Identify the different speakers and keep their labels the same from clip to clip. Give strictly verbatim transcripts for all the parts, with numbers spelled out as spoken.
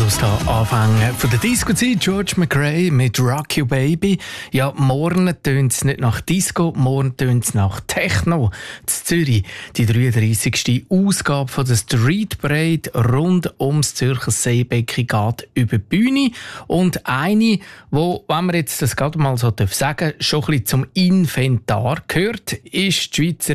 Speaker 1: Schluss da anfangen von der Disco-Zeit. George McRae mit Rock You Baby. Ja, morgen tönt es nicht nach Disco, morgen tönt es nach Techno. In Zürich die dreiunddreissigste Ausgabe von der Street Parade rund ums Zürcher Seebecken geht über die Bühne. Und eine, wo, wenn man jetzt das gerade mal so sagen darf, schon ein bisschen zum Inventar gehört, ist die Schweizer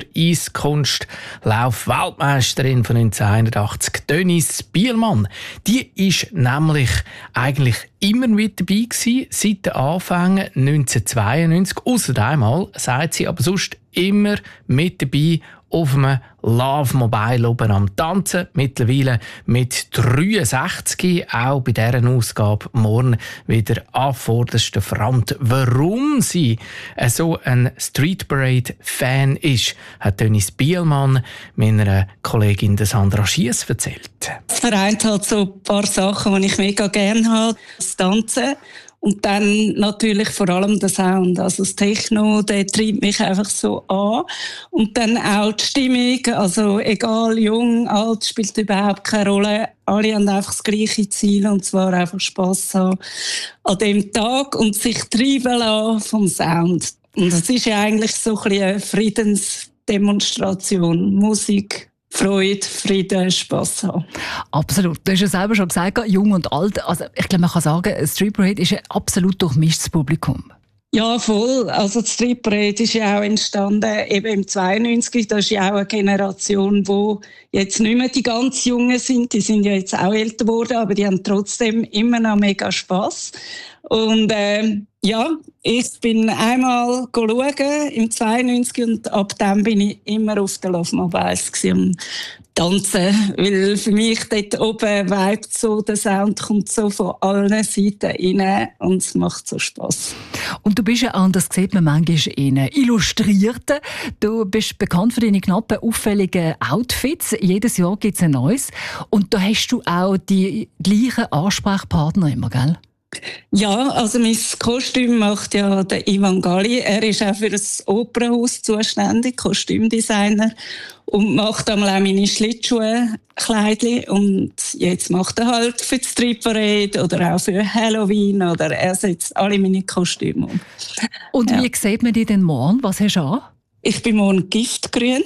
Speaker 1: Eiskunstlauf-Weltmeisterin von neunzehnhunderteinundachtzig, Denise Bielmann. Die ist nämlich eigentlich immer mit dabei gewesen, seit den Anfängen neunzehnhundertzweiundneunzig. Ausser einmal, sagt sie, aber sonst immer mit dabei auf einem Love Mobile oben am Tanzen. Mittlerweile mit dreiundsechzig, auch bei dieser Ausgabe morgen wieder an vorderster Front. Warum sie so ein Street Parade Fan ist, hat Denise Bielmann meiner Kollegin Sandra Schiess erzählt.
Speaker 2: Es vereint halt so ein paar Sachen, die ich mega gerne habe. Das Tanzen. Und dann natürlich vor allem der Sound. Also das Techno, der treibt mich einfach so an. Und dann auch die Stimmung. Also egal, jung, alt, spielt überhaupt keine Rolle. Alle haben einfach das gleiche Ziel, und zwar einfach Spass haben an dem Tag und sich treiben lassen vom Sound. Und das ist ja eigentlich so ein bisschen eine Friedensdemonstration. Musik, Freude, Frieden, Spass haben.
Speaker 3: Absolut. Du hast ja selber schon gesagt, jung und alt. Also ich glaube, man kann sagen, Street Parade ist ein absolut durchmischtes Publikum.
Speaker 2: Ja, voll. Also die Street Parade ist ja auch entstanden eben im zweiundneunzig. Das ist ja auch eine Generation, wo jetzt nicht mehr die ganz Jungen sind. Die sind ja jetzt auch älter geworden, aber die haben trotzdem immer noch mega Spass. Und äh, ja, ich bin einmal schauen im zweiundneunzig und ab dann bin ich immer auf den Love Mobiles und tanzen, weil für mich dort oben vibet so, der Sound kommt so von allen Seiten rein und es macht so Spass.
Speaker 3: Und du bist ja auch, das sieht man manchmal in Illustrierten, du bist bekannt für deine knappen, auffälligen Outfits. Jedes Jahr gibt es ein neues. Und da hast du auch die gleichen Ansprechpartner immer, gell?
Speaker 2: Ja, also mein Kostüm macht ja der Ivan Galli. Er ist auch für das Opernhaus zuständig, Kostümdesigner, und macht einmal auch meine Schlittschuhe-Kleidchen. Und jetzt macht er halt für die Street Parade oder auch für Halloween, oder er setzt alle meine Kostüme um.
Speaker 3: Und
Speaker 2: ja.
Speaker 3: Wie sieht man dich denn morgen? Was hast du an?
Speaker 2: Ich bin morgen giftgrün.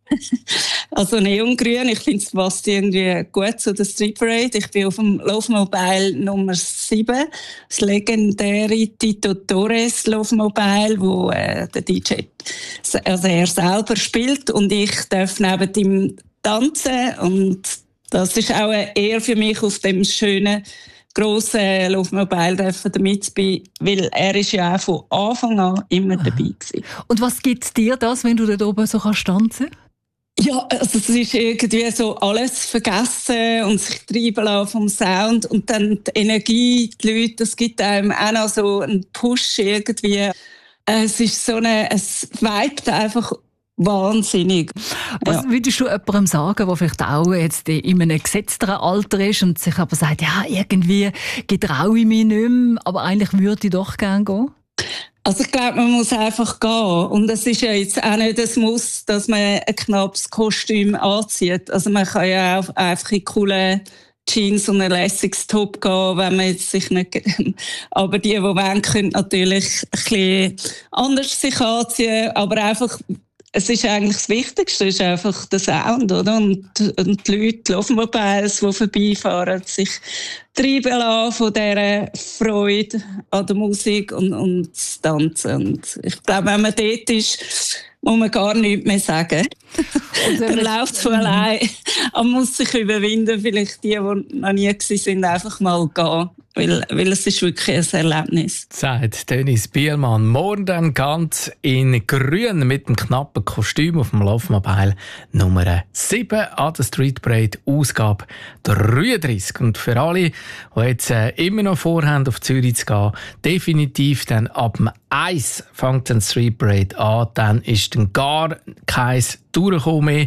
Speaker 2: Also neongrün. Ich finde, es passt irgendwie gut zu der Street Parade. Ich bin auf dem Love Mobile Nummer sieben, das legendäre Tito Torres Love Mobile, wo äh, der D J, also er selber spielt, und ich darf neben ihm tanzen, und das ist auch eine Ehre für mich, auf dem schönen grossen Love Mobile dürfen damit sein, weil er ist ja auch von Anfang an immer dabei gewesen.
Speaker 3: Und was gibt dir das, wenn du dort oben so kannst tanzen?
Speaker 2: Ja, also es ist irgendwie so alles vergessen und sich treiben lassen vom Sound, und dann die Energie, die Leute, das gibt einem auch noch so einen Push irgendwie. Es ist so eine, es vibet einfach wahnsinnig.
Speaker 3: Was
Speaker 2: ja.
Speaker 3: würdest du jemandem sagen, der vielleicht auch jetzt in einem gesetzteren Alter ist und sich aber sagt, ja, irgendwie getraue ich mich nicht mehr, aber eigentlich würde ich doch gerne gehen?
Speaker 2: Also ich glaube, man muss einfach gehen. Und es ist ja jetzt auch nicht das Muss, dass man ein knappes Kostüm anzieht. Also man kann ja auch einfach in coole Jeans und ein lässiges Top gehen, wenn man jetzt sich nicht... Aber die, die wollen, können natürlich ein bisschen anders sich anziehen. Aber einfach, es ist eigentlich das Wichtigste, ist einfach der Sound, oder? Und, und die Leute, die Love Mobiles, die vorbeifahren, sich treiben lassen von dieser Freude an der Musik und, und das Tanzen. Und ich glaube, wenn man dort ist, muss man gar nichts mehr sagen. Dann läuft es von allein. Man muss sich überwinden, vielleicht die, die noch nie waren, einfach mal gehen. Weil, weil es ist wirklich ein Erlebnis.
Speaker 1: Sagt Denise Bielmann. Morgen dann ganz in grün mit dem knappen Kostüm auf dem Love Mobile Nummer sieben an der Street Parade Ausgabe dreiunddreissig. Und für alle, die jetzt äh, immer noch vorhaben, auf Zürich zu gehen, definitiv dann ab dem eins fängt dann Street Parade an, dann ist dann gar kein Durchkommen mehr.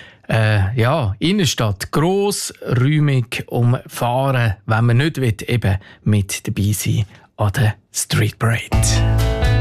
Speaker 1: Äh, ja, Innenstadt, gross, räumig umfahren, wenn man nicht will, eben mit dabei sein an der Street Parade.